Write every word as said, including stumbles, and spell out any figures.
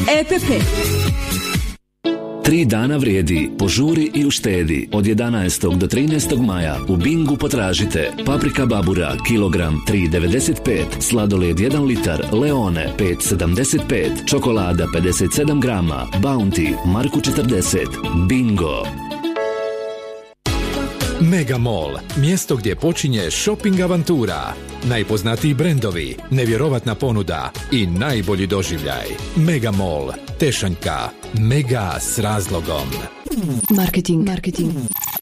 E P P. Tri dana vrijedi, požuri i uštedi. Od jedanaestog do trinaestog maja u Bingu potražite paprika babura kilogram tri devedeset pet, sladoled jedan litar, Leone pet sedamdeset pet, čokolada pedeset sedam grama, Bounty marku četrdeset. Bingo. Mega Mall, mjesto gdje počinje shopping avantura. Najpoznatiji brendovi, nevjerovatna ponuda i najbolji doživljaj. Mega Mall, Tešanjka, mega s razlogom. Marketing, marketing.